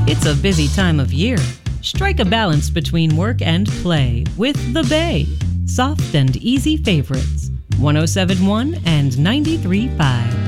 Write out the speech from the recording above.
It's a busy time of year. Strike a balance between work and play with The Bay. Soft and easy favorites. 107.1 and 93.5.